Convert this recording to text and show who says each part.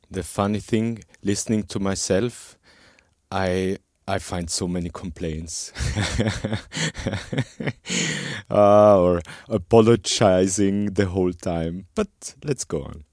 Speaker 1: The funny thing, listening to myself, I find so many complaints or apologizing the whole time. But let's go on.